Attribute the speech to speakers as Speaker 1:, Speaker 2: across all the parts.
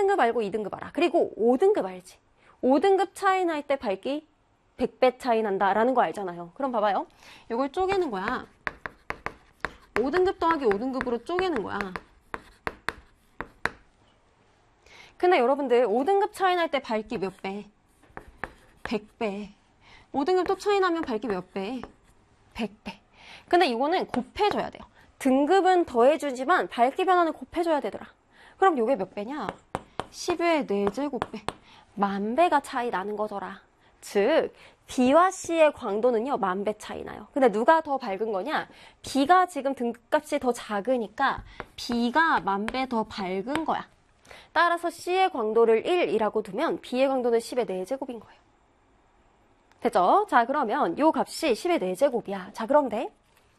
Speaker 1: 1등급 알고 2등급 알아. 그리고 5등급 알지. 5등급 차이 날 때 밝기 100배 차이 난다라는 거 알잖아요. 그럼 봐봐요. 이걸 쪼개는 거야. 5등급 더하기 5등급으로 쪼개는 거야. 근데 여러분들 5등급 차이 날 때 밝기 몇 배? 100배. 5등급 또 차이 나면 밝기 몇 배? 100배. 근데 이거는 곱해줘야 돼요. 등급은 더해주지만 밝기 변화는 곱해줘야 되더라. 그럼 이게 몇 배냐? 10의 4제곱배. 10,000배가 차이 나는 거더라. 즉 B와 C의 광도는요 10,000배 차이 나요. 근데 누가 더 밝은 거냐? B가 지금 등급값이 더 작으니까 B가 10,000배 더 밝은 거야. 따라서 C의 광도를 1이라고 두면 B의 광도는 10의 4제곱인 거예요. 됐죠? 자, 그러면 요 값이 10의 4제곱이야. 자, 그런데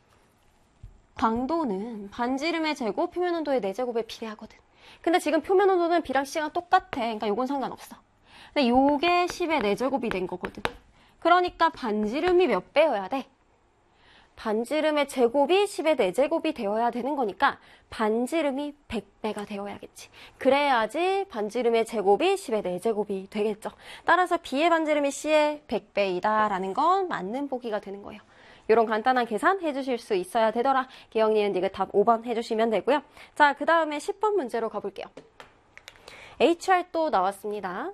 Speaker 1: 광도는 반지름의 제곱, 표면 온도의 4제곱에 비례하거든. 근데 지금 표면 온도는 B랑 C랑 똑같아. 그러니까 요건 상관없어. 근데 요게 10의 4제곱이 된 거거든. 그러니까 반지름이 몇 배여야 돼? 반지름의 제곱이 10의 4제곱이 되어야 되는 거니까 반지름이 100배가 되어야겠지. 그래야지 반지름의 제곱이 10의 4제곱이 되겠죠. 따라서 B의 반지름이 C의 100배이다 라는 건 맞는 보기가 되는 거예요. 이런 간단한 계산 해주실 수 있어야 되더라. 기억, 니은, 디귿 답 5번 해주시면 되고요. 자, 그 다음에 10번 문제로 가볼게요. HR 또 나왔습니다.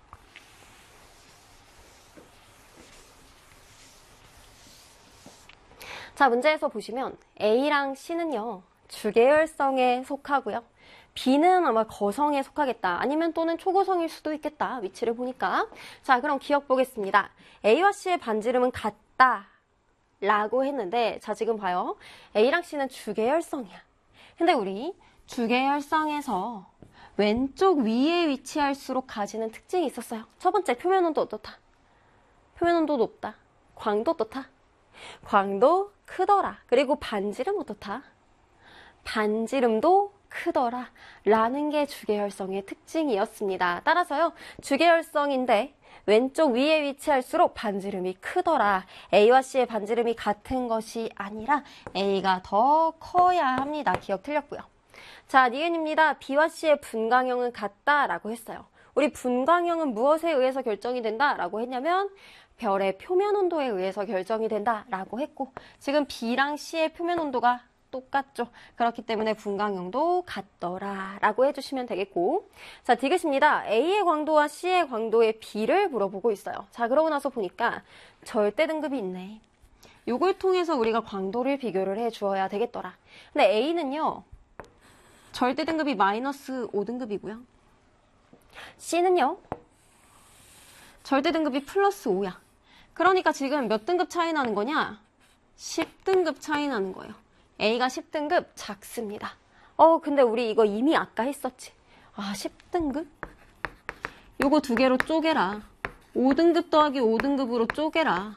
Speaker 1: 자, 문제에서 보시면 A랑 C는요, 주계열성에 속하고요. B는 아마 거성에 속하겠다. 아니면 또는 초고성일 수도 있겠다. 위치를 보니까. 자, 그럼 기억 보겠습니다. A와 C의 반지름은 같다. 라고 했는데, 자, 지금 봐요. A랑 C는 주계열성이야. 근데 우리 주계열성에서 왼쪽 위에 위치할수록 가지는 특징이 있었어요. 첫 번째, 표면 온도 어떻다? 표면 온도 높다. 광도 어떻다? 광도 크더라. 그리고 반지름 어떻다? 반지름도 크더라. 라는 게 주계열성의 특징이었습니다. 따라서요, 주계열성인데 왼쪽 위에 위치할수록 반지름이 크더라. A와 C의 반지름이 같은 것이 아니라 A가 더 커야 합니다. 기억 틀렸고요. 자, 니은입니다. B와 C의 분광형은 같다라고 했어요. 우리 분광형은 무엇에 의해서 결정이 된다라고 했냐면 별의 표면 온도에 의해서 결정이 된다라고 했고, 지금 B랑 C의 표면 온도가 똑같죠. 그렇기 때문에 분광형도 같더라 라고 해주시면 되겠고, 자, 디귿입니다. A의 광도와 C의 광도의 비를 물어보고 있어요. 자, 그러고 나서 보니까 절대 등급이 있네. 요걸 통해서 우리가 광도를 비교를 해 주어야 되겠더라. 근데 A는요, 절대 등급이 마이너스 5등급이고요. C는요, 절대 등급이 플러스 5야. 그러니까 지금 몇 등급 차이 나는 거냐? 10등급 차이 나는 거예요. A가 10등급 작습니다. 근데 우리 이거 이미 아까 했었지. 10등급? 요거 두 개로 쪼개라. 5등급 더하기 5등급으로 쪼개라.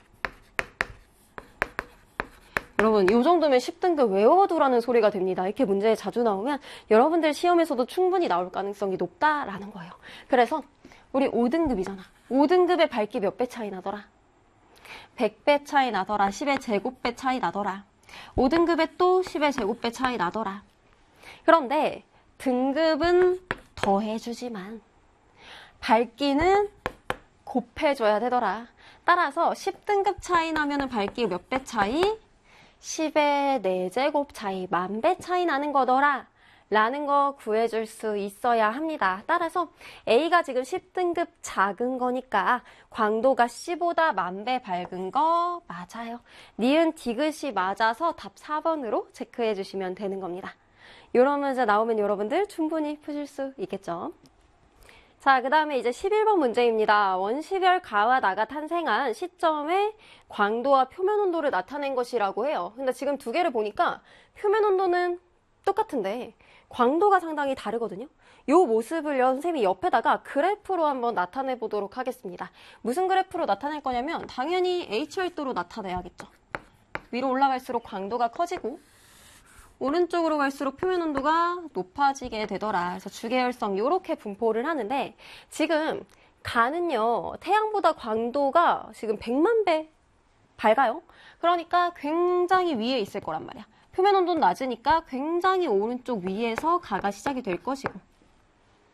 Speaker 1: 여러분, 이 정도면 10등급 외워두라는 소리가 됩니다. 이렇게 문제에 자주 나오면 여러분들 시험에서도 충분히 나올 가능성이 높다라는 거예요. 그래서 우리 5등급이잖아. 5등급의 밝기 몇 배 차이 나더라? 100배 차이 나더라. 10의 제곱배 차이 나더라. 5등급에 또 10의 제곱배 차이 나더라. 그런데 등급은 더해주지만 밝기는 곱해줘야 되더라. 따라서 10등급 차이 나면 밝기 몇 배 차이? 10의 4제곱 차이, 10,000배 차이 나는 거더라. 라는 거 구해줄 수 있어야 합니다. 따라서 A가 지금 10등급 작은 거니까 광도가 C보다 10,000배 밝은 거 맞아요. 니은 디귿이 맞아서 답 4번으로 체크해 주시면 되는 겁니다. 이런 문제 나오면 여러분들 충분히 푸실 수 있겠죠. 자, 그 다음에 이제 11번 문제입니다. 원시별 가와 나가 탄생한 시점의 광도와 표면 온도를 나타낸 것이라고 해요. 근데 지금 두 개를 보니까 표면 온도는 똑같은데 광도가 상당히 다르거든요. 이 모습을요, 선생님이 옆에다가 그래프로 한번 나타내 보도록 하겠습니다. 무슨 그래프로 나타낼 거냐면 당연히 HR도로 나타내야겠죠. 위로 올라갈수록 광도가 커지고 오른쪽으로 갈수록 표면 온도가 높아지게 되더라. 그래서 주계열성 이렇게 분포를 하는데 지금 가는요, 태양보다 광도가 지금 100,000배 밝아요. 그러니까 굉장히 위에 있을 거란 말이야. 표면 온도는 낮으니까 굉장히 오른쪽 위에서 가가 시작이 될 것이고,